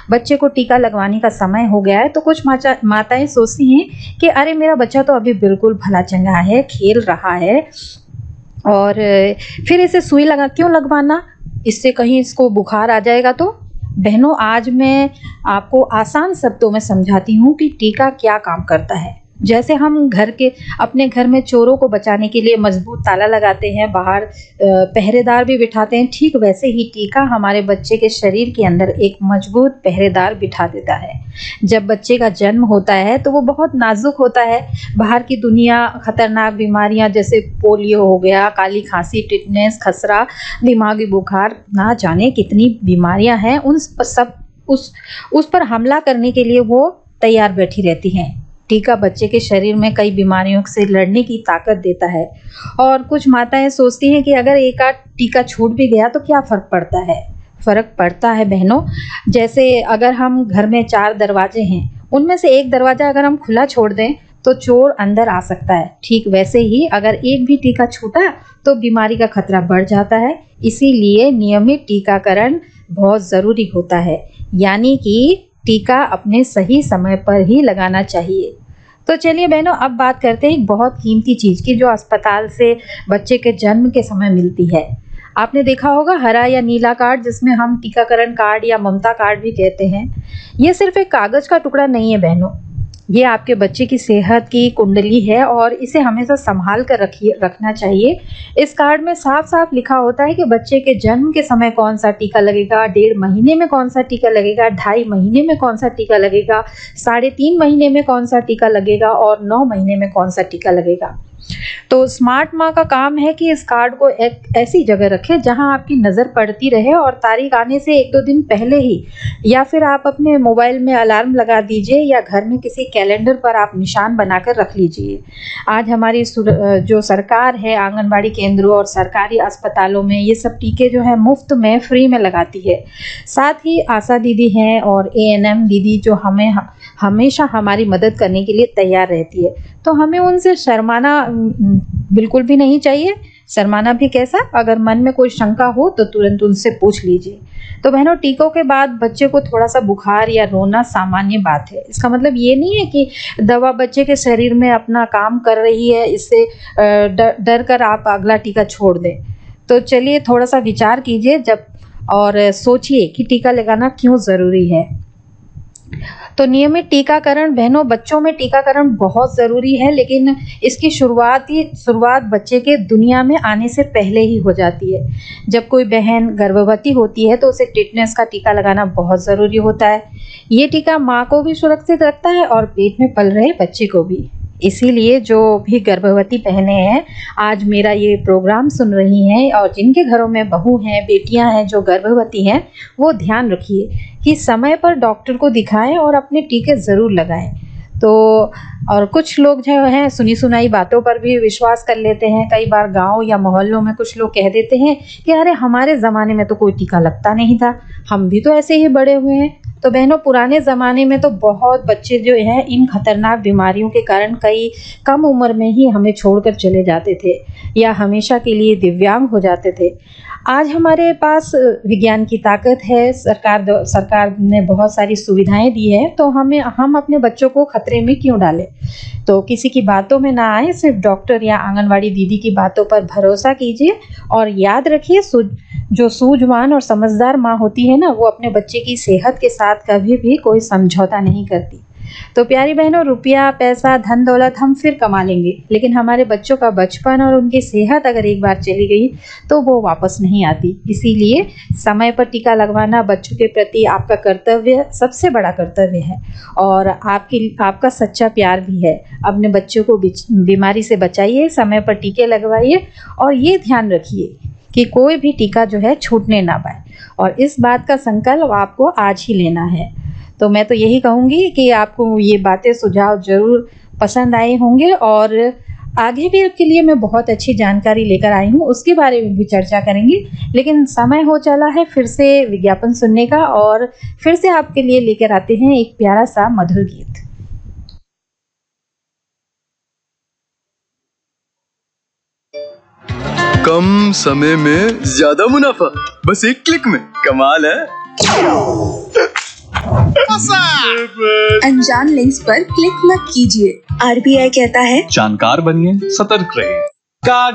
बच्चे को टीका लगवाने का समय हो गया है तो कुछ माताएं सोचती हैं कि अरे मेरा बच्चा तो अभी बिल्कुल भला चंगा है, खेल रहा है, और फिर इसे सुई लगा क्यों लगवाना, इससे कहीं इसको बुखार आ जाएगा। तो बहनों, आज मैं आपको आसान शब्दों में समझाती हूँ कि टीका क्या काम करता है। जैसे हम अपने घर में चोरों को बचाने के लिए मजबूत ताला लगाते हैं, बाहर पहरेदार भी बिठाते हैं, ठीक वैसे ही टीका हमारे बच्चे के शरीर के अंदर एक मजबूत पहरेदार बिठा देता है। जब बच्चे का जन्म होता है तो वो बहुत नाजुक होता है। बाहर की दुनिया, खतरनाक बीमारियां जैसे पोलियो हो गया, काली खांसी, टिटनेस, खसरा, दिमागी बुखार, ना जाने कितनी बीमारियां हैं, उस पर हमला करने के लिए वो तैयार बैठी रहती हैं। टीका बच्चे के शरीर में कई बीमारियों से लड़ने की ताकत देता है। और कुछ माताएं सोचती हैं कि अगर एक आध टीका छूट भी गया तो क्या फर्क पड़ता है। फर्क पड़ता है बहनों। जैसे अगर हम घर में 4 दरवाजे हैं, उनमें से एक दरवाजा अगर हम खुला छोड़ दें तो चोर अंदर आ सकता है। ठीक वैसे ही अगर एक भी टीका छूटा तो बीमारी का खतरा बढ़ जाता है। इसीलिए नियमित टीकाकरण बहुत ज़रूरी होता है, यानी कि टीका अपने सही समय पर ही लगाना चाहिए। तो चलिए बहनों, अब बात करते हैं एक बहुत कीमती चीज़ की जो अस्पताल से बच्चे के जन्म के समय मिलती है। आपने देखा होगा हरा या नीला कार्ड, जिसमें हम टीकाकरण कार्ड या ममता कार्ड भी कहते हैं। ये सिर्फ एक कागज़ का टुकड़ा नहीं है बहनों, ये आपके बच्चे की सेहत की कुंडली है और इसे हमेशा संभाल कर रखना चाहिए। इस कार्ड में साफ साफ लिखा होता है कि बच्चे के जन्म के समय कौन सा टीका लगेगा, 1.5 महीने में कौन सा टीका लगेगा, 2.5 महीने में कौन सा टीका लगेगा, 3.5 महीने में कौन सा टीका लगेगा और 9 महीने में कौन सा टीका लगेगा। तो स्मार्ट माँ का काम है कि इस कार्ड को एक ऐसी जगह रखें जहां आपकी नज़र पड़ती रहे, और तारीख आने से 1-2 दिन पहले ही, या फिर आप अपने मोबाइल में अलार्म लगा दीजिए या घर में किसी कैलेंडर पर आप निशान बनाकर रख लीजिए। आज हमारी जो सरकार है, आंगनबाड़ी केंद्रों और सरकारी अस्पतालों में ये सब टीके जो है मुफ्त में, फ्री में लगाती है। साथ ही आशा दीदी हैं और ANM दीदी जो हमें हमेशा हमारी मदद करने के लिए तैयार रहती है। तो हमें उनसे शर्माना बिल्कुल भी नहीं चाहिए। शर्माना भी कैसा, अगर मन में कोई शंका हो तो तुरंत उनसे पूछ लीजिए। तो बहनों, टीकों के बाद बच्चे को थोड़ा सा बुखार या रोना सामान्य बात है। इसका मतलब ये नहीं है कि दवा बच्चे के शरीर में अपना काम कर रही है, इससे डर कर आप अगला टीका छोड़ दें। तो चलिए थोड़ा सा विचार कीजिए और सोचिए कि टीका लगाना क्यों ज़रूरी है। तो नियमित टीकाकरण बहनों, बच्चों में टीकाकरण बहुत ज़रूरी है, लेकिन इसकी शुरुआत बच्चे के दुनिया में आने से पहले ही हो जाती है। जब कोई बहन गर्भवती होती है तो उसे टिटनेस का टीका लगाना बहुत ज़रूरी होता है। ये टीका माँ को भी सुरक्षित रखता है और पेट में पल रहे बच्चे को भी। इसीलिए जो भी गर्भवती बहनें हैं, आज मेरा ये प्रोग्राम सुन रही हैं और जिनके घरों में बहू हैं, बेटियां हैं जो गर्भवती हैं, वो ध्यान रखिए कि समय पर डॉक्टर को दिखाएं और अपने टीके ज़रूर लगाएं। तो और कुछ लोग जो हैं सुनी सुनाई बातों पर भी विश्वास कर लेते हैं। कई बार गांव या मोहल्लों में कुछ लोग कह देते हैं कि अरे हमारे ज़माने में तो कोई टीका लगता नहीं था, हम भी तो ऐसे ही बड़े हुए हैं। तो बहनों, पुराने ज़माने में तो बहुत बच्चे जो हैं इन खतरनाक बीमारियों के कारण कई कम उम्र में ही हमें छोड़कर चले जाते थे या हमेशा के लिए दिव्यांग हो जाते थे। आज हमारे पास विज्ञान की ताकत है, सरकार ने बहुत सारी सुविधाएं दी है, तो हम अपने बच्चों को खतरे में क्यों डालें। तो किसी की बातों में ना आए, सिर्फ डॉक्टर या आंगनवाड़ी दीदी की बातों पर भरोसा कीजिए और याद रखिए, जो सूझवान और समझदार माँ होती है ना, वो अपने बच्चे की सेहत के साथ कभी भी कोई समझौता नहीं करती। तो प्यारी बहनों, रुपया, पैसा, धन दौलत हम फिर कमा लेंगे, लेकिन हमारे बच्चों का बचपन और उनकी सेहत अगर एक बार चली गई तो वो वापस नहीं आती। इसीलिए समय पर टीका लगवाना बच्चों के प्रति आपका कर्तव्य, सबसे बड़ा कर्तव्य है, और आपका सच्चा प्यार भी है। अपने बच्चों को बीमारी से बचाइए, समय पर टीके लगवाइए और ये ध्यान रखिए कि कोई भी टीका जो है छूटने ना पाए, और इस बात का संकल्प आपको आज ही लेना है। तो मैं तो यही कहूँगी कि आपको ये बातें, सुझाव जरूर पसंद आए होंगे, और आगे भी आपके लिए मैं बहुत अच्छी जानकारी लेकर आई हूँ, उसके बारे में भी चर्चा करेंगे। लेकिन समय हो चला है फिर से विज्ञापन सुनने का, और फिर से आपके लिए लेकर आते हैं एक प्यारा सा मधुर गीत। कम समय में ज्यादा मुनाफा, बस एक क्लिक में, कमाल है। अनजान लिंक्स पर क्लिक मत कीजिए। RBI कहता है जानकार बनिए, सतर्क रहिए।